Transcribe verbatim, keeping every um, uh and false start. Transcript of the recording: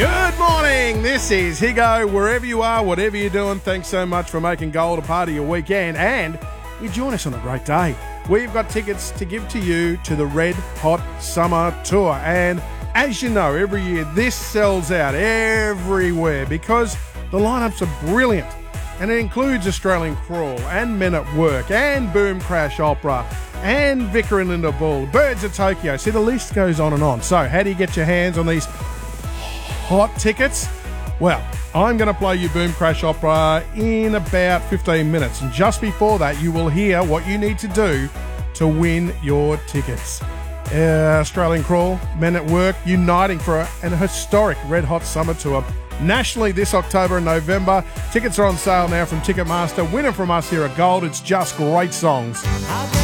Good morning. This is Higo. Wherever you are, whatever you're doing, thanks so much for making Gold a part of your weekend. And you join us on a great day. We've got tickets to give to you to the Red Hot Summer Tour. And as you know, every year this sells out everywhere because the lineups are brilliant. And it includes Australian Crawl and Men at Work and Boom Crash Opera and Vicar and Linda Bull, Birds of Tokyo. See, the list goes on and on. So how do you get your hands on these hot tickets? Well, I'm going to play you Boom Crash Opera in about fifteen minutes. And just before that, you will hear what you need to do to win your tickets. Uh, Australian Crawl, Men at Work, uniting for a, an historic Red Hot Summer Tour. Nationally this October and November. Tickets are on sale now from Ticketmaster. Winning from us here at Gold. It's just great songs.